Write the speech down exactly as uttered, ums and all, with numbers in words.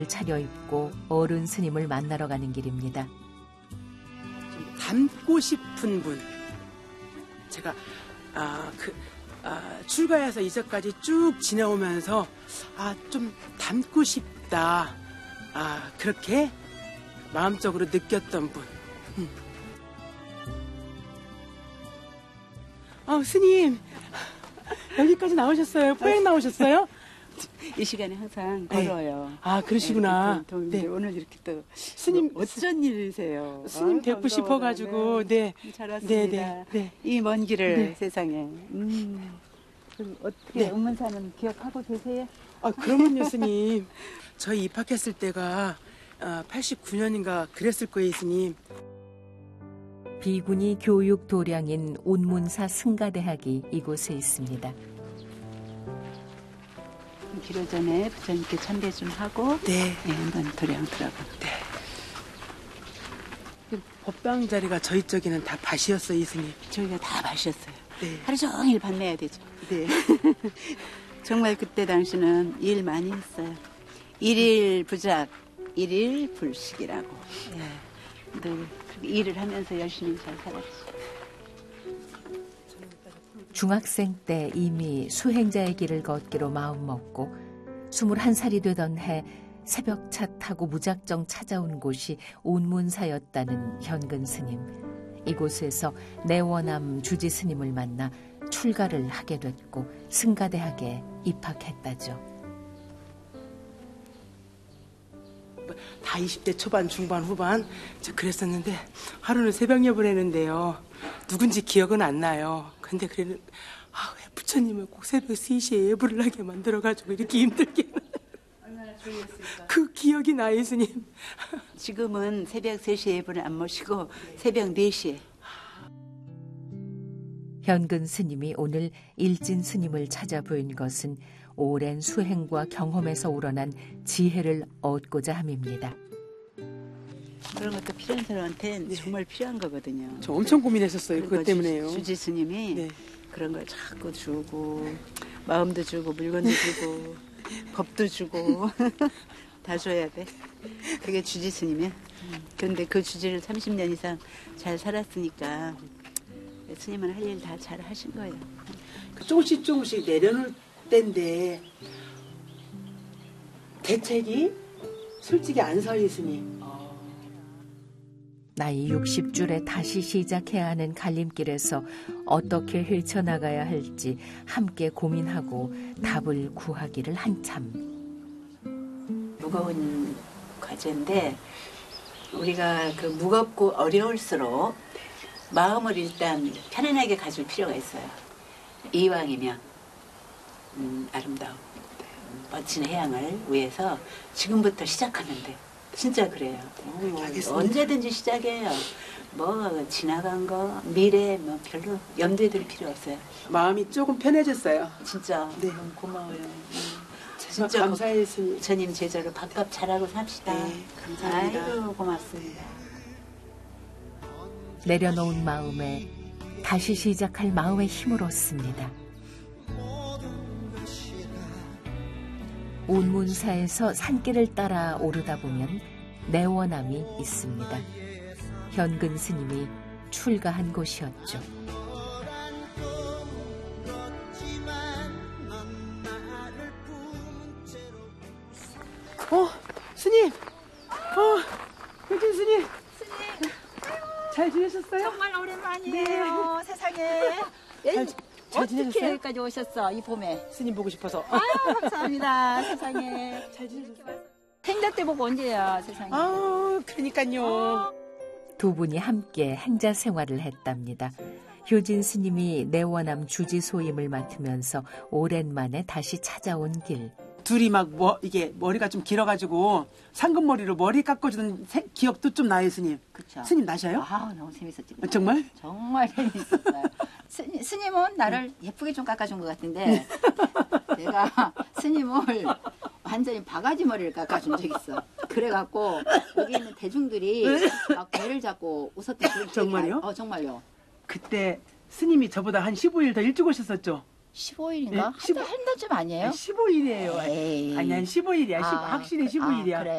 차려입고 어른 스님을 만나러 가는 길입니다. 좀 닮고 싶은 분. 제가 아, 그, 아, 출가해서 이제까지 쭉 지내오면서 아, 좀 닮고 싶다. 아, 그렇게 마음적으로 느꼈던 분. 음. 아, 스님 여기까지 나오셨어요? 포행 나오셨어요? 이 시간에 항상 걸어요. 네. 아, 그러시구나. 네, 네. 오늘 이렇게 또 스님 뭐 어쩐 일이세요? 스님 아, 뵙고 싶어가지고 네. 네. 잘 왔습니다. 네, 네, 네. 이 먼 길을 네. 세상에. 음. 그럼 어떻게 네. 음문사는 기억하고 계세요? 아, 그러면요, 스님. 저희 입학했을 때가 팔십구 년인가 그랬을 거예요, 스님. 비구니 교육 도량인 운문사 승가대학이 이곳에 있습니다. 기로 전에 부처님께 참배 좀 하고 네. 네, 한번 도량 들어가. 네. 법당 자리가 저희 쪽에는 다 밭이었어요, 이 스님. 저희가 다 마셨어요. 네. 하루 종일 밤내야 되죠. 네. 정말 그때 당시는 일 많이 했어요. 일일 부작, 일일 불식이라고. 예. 늘 일을 하면서 열심히 잘 살았지. 중학생 때 이미 수행자의 길을 걷기로 마음먹고 스물한 살이 되던 해 새벽차 타고 무작정 찾아온 곳이 운문사였다는 현근 스님. 이곳에서 내원암 주지 스님을 만나 출가를 하게 됐고 승가대학에 입학했다죠. 다 이십 대 초반, 중반, 후반 저 그랬었는데 하루는 새벽 예불 했는데요. 누군지 기억은 안 나요. 근데 그래는 아, 왜 부처님을 꼭 새벽 세 시에 예불을 하게 만들어가지고 이렇게 힘들게 얼마나 졸렸을까. 그 기억이 나요, 스님. 지금은 새벽 세 시에 예불을 안 모시고 새벽 네 시에. 현근 스님이 오늘 일진 스님을 찾아 보인 것은 오랜 수행과 경험에서 우러난 지혜를 얻고자 함입니다. 그런 것도 필요한 사람한테는 네. 정말 필요한 거거든요. 저 엄청 고민했었어요, 그것 때문에요. 주, 주지 스님이 네. 그런 걸 자꾸 주고 마음도 주고 물건도 주고 법도 주고 다 줘야 돼. 그게 주지 스님이야. 그런데 그 주지를 삼십 년 이상 잘 살았으니까 스님은 할 일 다 잘 하신 거예요. 조금씩 조금씩 내려놓을 때인데 대책이 솔직히 안 서 있으니 나이 육십 줄에 다시 시작해야 하는 갈림길에서 어떻게 헤쳐나가야 할지 함께 고민하고 답을 구하기를 한참. 무거운 과제인데 우리가 그 무겁고 어려울수록 마음을 일단 편안하게 가질 필요가 있어요. 이왕이면 음, 아름다운 멋진 해양을 위해서 지금부터 시작하면 돼. 진짜 그래요. 오, 언제든지 시작해요. 뭐 지나간 거 미래 뭐 별로 염두에 둘 필요 없어요. 마음이 조금 편해졌어요. 진짜 네. 너무 고마워요. 진짜 감사해요, 스님. 부처님 제자로 밥값 잘하고 삽시다. 네, 감사합니다. 아이고 고맙습니다. 내려놓은 마음에 다시 시작할 마음의 힘을 얻습니다. 운문사에서 산길을 따라 오르다 보면 내원암이 있습니다. 현근 스님이 출가한 곳이었죠. 어, 스님. 어, 효진 스님. 스님. 잘 지내셨어요? 정말 오랜만이에요. 네. 세상에. 잘, 잘 어떻게 지내셨어요? 여기까지 오셨어, 이 봄에? 스님 보고 싶어서. 아유, 감사합니다. 세상에. 잘 지내셨어요? 행자 때 보고 언제야, 세상에. 아, 그러니까요. 두 분이 함께 행자 생활을 했답니다. 효진 스님이 내원암 주지 소임을 맡으면서 오랜만에 다시 찾아온 길. 둘이 막 뭐 이게 머리가 좀 길어가지고 상금머리로 머리 깎아주는 세, 기억도 좀 나요, 스님. 그쵸. 스님 나셔요? 아, 너무 재밌었지. 아, 정말? 정말 재밌었어요. 스님, 스님은 나를 예쁘게 좀 깎아준 것 같은데, 내가 스님을 완전히 바가지 머리를 깎아준 적이 있어. 그래갖고, 여기 있는 대중들이 막 배를 잡고 웃었던 그런 기억이 정말요? 나요. 어, 정말요. 그때 스님이 저보다 한 십오 일 더 일찍 오셨었죠? 십오 일인가? 네, 십오 한 달쯤 아니에요? 십오 일이에요. 에이. 아니, 한 십오 일이야. 아, 확실히 그- 십오 일이야. 아, 그래.